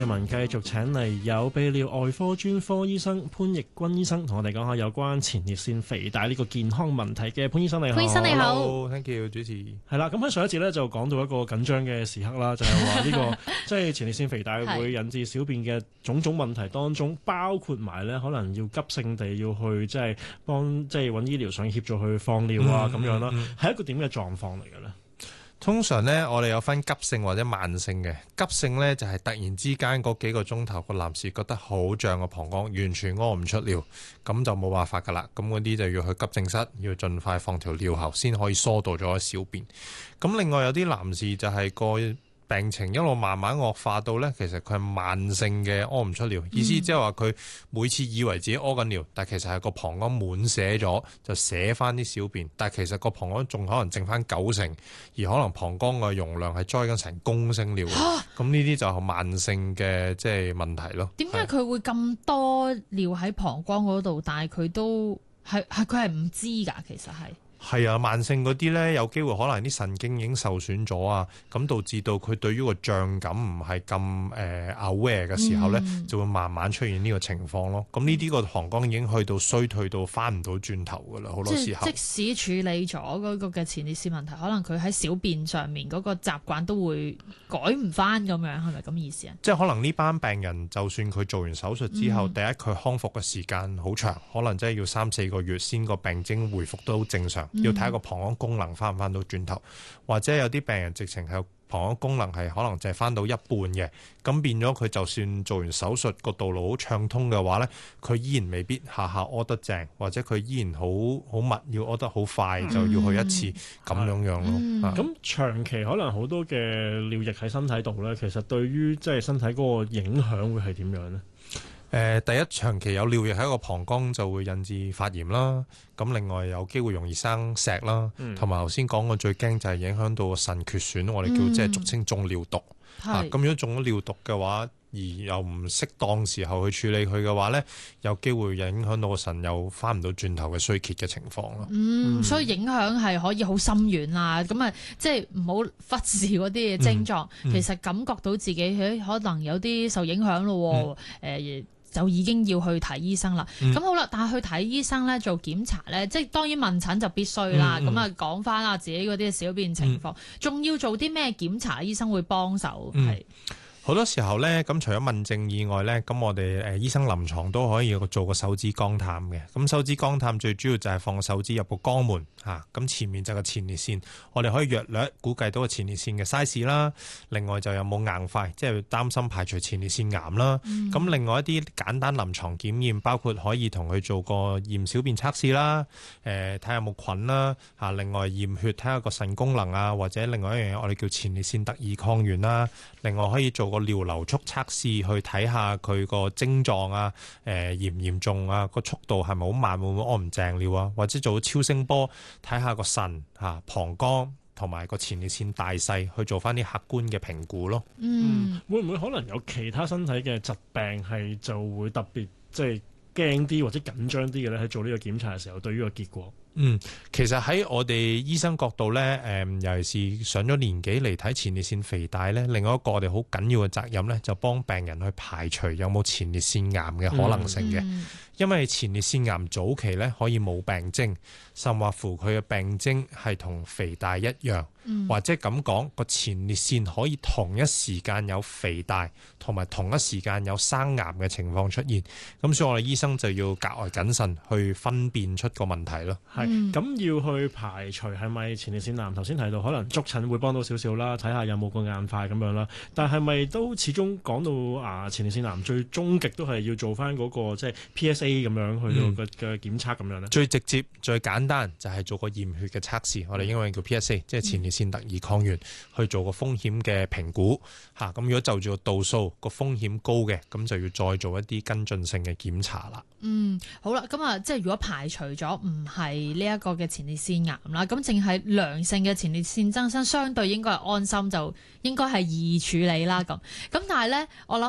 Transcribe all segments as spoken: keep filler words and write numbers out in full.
新聞繼續請嚟有泌尿外科專科醫生潘奕君醫生同我哋講下有關前列腺肥大呢個健康問題嘅。潘醫生你好。 潘醫生你好。 Hello，thank you 主持。 係啦，咁喺上一節咧就講到一個緊張嘅時刻啦，就係話呢個即係前列腺肥大會引致小便嘅種種問題當中，包括埋咧可能要急性地要去即係幫即係揾醫療上協助去放尿啊咁、嗯、樣啦，係、嗯嗯、一個點嘅狀況嚟嘅咧？ 通常呢，我哋有分急性或者慢性嘅。急性呢，就係突然之間嗰幾個鐘頭，個男士覺得好脹個膀胱，完全屙唔出尿，咁就冇辦法噶啦。咁嗰啲就要去急症室，要盡快放條尿喉，先可以疏導咗小便。咁另外有啲男士就係個病情一路慢慢惡化到呢，其實佢係慢性嘅屙唔出尿，意思即係話佢每次以為自己屙緊尿，但其實係個膀胱滿瀉咗，就瀉翻啲小便，但其實個膀胱仲可能剩翻九成，而可能膀胱嘅容量係載緊成公升尿。咁呢啲就係慢性嘅即係問題咯。 點解佢會咁多尿喺膀胱嗰度，但係佢都係係佢係唔知㗎？其實係。 係啊，慢性嗰啲呢，有機會可能啲神經已經受損咗啊，咁導致到佢對於個脹感唔係咁誒 aware 嘅時候呢、嗯，就會慢慢出現呢個情況咯。咁呢啲個膀胱已經去到衰退到翻唔到轉頭噶啦，好多時候。即即使處理咗嗰個嘅前列腺問題，可能佢喺小便上面嗰個習慣都會改唔翻咁樣，係咪咁意思啊？ 即係可能呢班病人，就算佢做完手術之後，嗯、第一佢康復嘅時間好長，可能真係要三四個月先個病徵回復到正常。要睇下個膀胱功能翻唔翻到轉頭，或者有啲病人直情係膀胱功能係可能就係翻到一半嘅，咁變咗佢就算做完手術個道路好暢通嘅話呢，佢依然未必下下屙得正，或者佢依然好好密要屙得好快、嗯、就要去一次咁樣樣咯。咁、嗯嗯、長期可能好多嘅尿液喺身體度呢，其實對於即係身體嗰個影響會係點樣呢？ 誒、呃、第一，長期有尿液喺個膀胱就會引致發炎啦，咁另外有機會容易生石啦，同埋頭先講過最驚就係影響到個腎缺損，我哋叫即係俗稱中尿毒。咁、嗯啊、如果中咗尿毒嘅話，而又唔適當時候去處理佢嘅話呢，有機會影響到個腎又翻唔到轉頭嘅衰竭嘅情況咯。 嗯，所以影響係可以好深遠啦。咁啊，即係唔好忽視嗰啲嘅症狀、嗯嗯。其實感覺到自己可能有啲受影響咯。誒、嗯。呃就已經要去睇醫生啦。咁、嗯、好啦，但係去睇醫生咧做檢查咧，即係當然問診就必須啦。咁、嗯、啊講翻啊自己嗰啲小便情況，仲、嗯、要做啲咩檢查？醫生會幫手係。嗯好多時候呢，咁除咗問症以外呢，咁我哋誒醫生臨床都可以做個手指肛探嘅。咁手指肛探最主要就係放手指入個肛門嚇，咁前面就係個前列腺，我哋可以約略估計到個前列腺嘅 size 啦。另外就有冇硬塊，即係擔心排除前列腺癌啦。咁、嗯、另外一啲簡單臨床檢驗，包括可以同佢做個驗小便測試啦，誒睇下有冇菌啦嚇。另外驗血睇下個腎功能啊，或者另外一樣嘢我哋叫前列腺特異抗原啦。另外可以做個尿流速測試，去睇下佢個症狀啊，誒嚴唔嚴重啊，個速度係咪好慢，會唔會屙唔正尿啊？或者做超聲波睇下個腎嚇、膀胱同埋個前列腺大細，去做翻啲客觀嘅評估咯。 嗯， 會唔會可能有其他身體嘅疾病係就會特別即係驚啲或者緊張啲嘅咧？喺做呢個檢查嘅時候，對於個結果。 嗯，其實喺我哋醫生角度咧，誒，尤其是上咗年紀嚟睇前列腺肥大咧，另外一個我哋好緊要嘅責任咧，就幫病人去排除有冇前列腺癌嘅可能性嘅。嗯嗯、因為前列腺癌早期咧可以冇病徵，甚或乎佢嘅病徵係同肥大一樣，嗯、或者咁講個前列腺可以同一時間有肥大，同埋同一時間有生癌嘅情況出現。咁所以我哋醫生就要格外謹慎去分辨出個問題咯。 係，咁、嗯、要去排除係咪前列腺癌？頭先提到可能觸診會幫到少少啦，睇下有冇個硬塊咁樣啦。但係咪都始終講到啊前列腺癌最終極都係要做翻嗰、嗰個即係 P S A 咁樣去到嘅嘅檢測咁樣咧？ 最直接最簡單就係做個驗血嘅測試，我哋英文叫 P S A， 即係前列腺特異抗原，去做個風險嘅評估嚇。咁如果就住個度數個風險高嘅，咁就要再做一啲跟進性嘅檢查啦。 嗯，好啦，咁啊，即係如果排除咗唔係呢一個嘅前列腺癌啦，咁淨係良性嘅前列腺增生，相對應該係安心，就應該係易處理啦咁。咁但係咧，我諗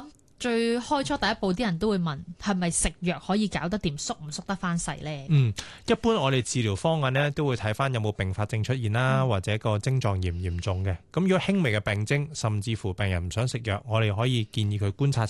最開初第一步啲人都會問，係咪食藥可以搞得掂，縮唔縮得翻細咧？ 嗯，一般我哋治療方案咧都會睇翻有冇併發症出現啦， 嗯、 或者個症狀嚴唔嚴重嘅。咁如果輕微嘅病徵，甚至乎病人唔想食藥，我哋可以建議佢觀察